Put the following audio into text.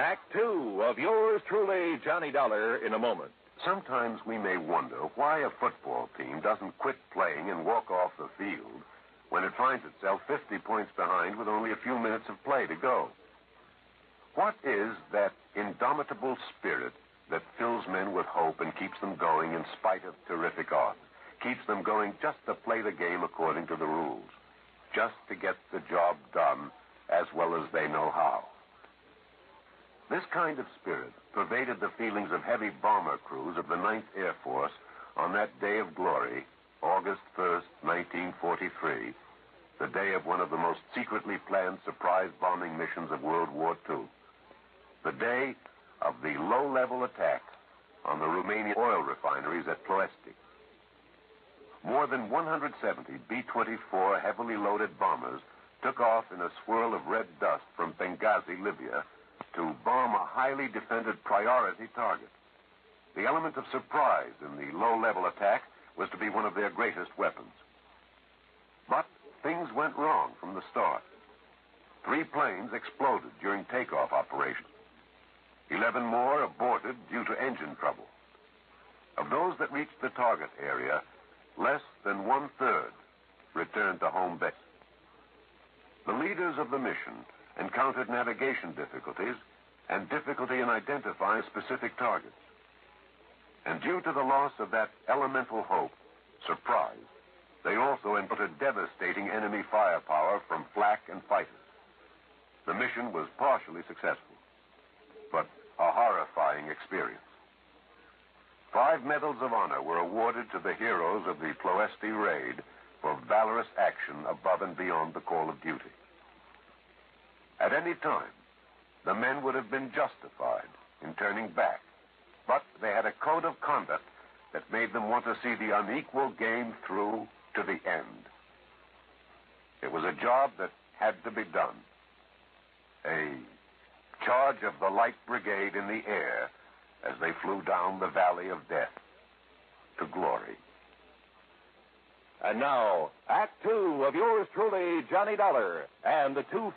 Act Two of yours truly, Johnny Dollar, in a moment. Sometimes we may wonder why a football team doesn't quit playing and walk off the field when it finds itself 50 points behind with only a few minutes of play to go. What is that indomitable spirit that fills men with hope and keeps them going in spite of terrific odds, keeps them going just to play the game according to the rules, just to get the job done as well as they know how? This kind of spirit pervaded the feelings of heavy bomber crews of the 9th Air Force on that day of glory, August 1st, 1943, the day of one of the most secretly planned surprise bombing missions of World War II. The day of the low-level attack on the Romanian oil refineries at Ploiești. More than 170 B-24 heavily loaded bombers took off in a swirl of red dust from Benghazi, Libya, to bomb a highly defended priority target. The element of surprise in the low-level attack was to be one of their greatest weapons. But things went wrong from the start. 3 planes exploded during takeoff operations. 11 more aborted due to engine trouble. Of those that reached the target area, less than 1/3 returned to home base. The leaders of the mission encountered navigation difficulties and difficulty in identifying specific targets. And due to the loss of that elemental hope, surprise, they also encountered devastating enemy firepower from flak and fighters. The mission was partially successful, but a horrifying experience. 5 medals of honor were awarded to the heroes of the Ploiești raid for valorous action above and beyond the call of duty. At any time, the men would have been justified in turning back, but they had a code of conduct that made them want to see the unequal game through to the end. It was a job that had to be done. A charge of the Light Brigade in the air as they flew down the valley of death to glory. And now, Act Two of yours truly, Johnny Dollar, and the two